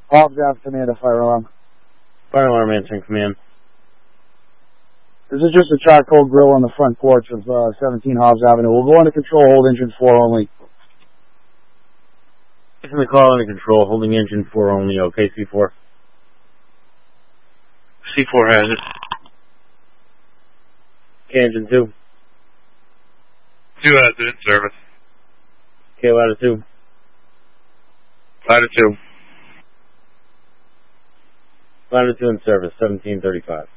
Hobbs Ave, command a fire alarm. Fire alarm answering command. This is just a charcoal grill on the front porch of 17 Hobbs Avenue. We'll go under control, hold engine 4 only. Taking the call under control, holding engine 4 only, okay, C4? C4 has it. Okay, engine 2. 2 has it in service. Okay, ladder 2. Ladder 2. Ladder 2 in service, 1735.